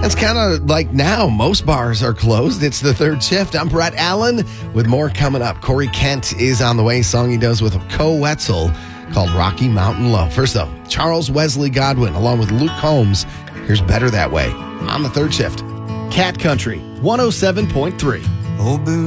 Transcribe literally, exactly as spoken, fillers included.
That's kind of like now. Most bars are closed. It's the third shift. I'm Brett Allen with more coming up. Corey Kent is on the way. Song he does with Co Wetzel called Rocky Mountain Low. First though, Charles Wesley Godwin along with Luke Combs. Here's Better That Way on the third shift. Cat Country one oh seven point three. Oh,